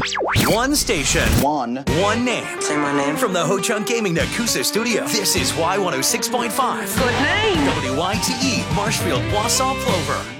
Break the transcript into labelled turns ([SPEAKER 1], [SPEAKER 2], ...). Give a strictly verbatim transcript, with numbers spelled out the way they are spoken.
[SPEAKER 1] One station.
[SPEAKER 2] One.
[SPEAKER 1] One name.
[SPEAKER 3] Say my name.
[SPEAKER 1] From the Ho-Chunk Gaming Nakusa studio, this is Y one oh six point five.
[SPEAKER 3] Good name.
[SPEAKER 1] W Y T E, Marshfield, Wausau, Plover.